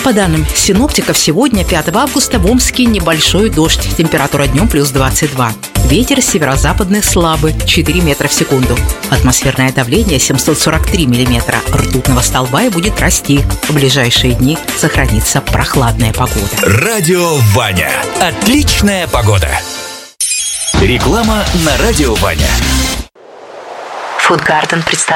По данным синоптиков, сегодня, 5 августа, в Омске небольшой дождь. Температура днем плюс 22. Ветер северо-западный слабый, 4 метра в секунду. Атмосферное давление 743 миллиметра ртутного столба и будет расти. В ближайшие дни сохранится прохладная погода. Радио Ваня. Отличная погода. Реклама на Радио Ваня. Фудгарден представляет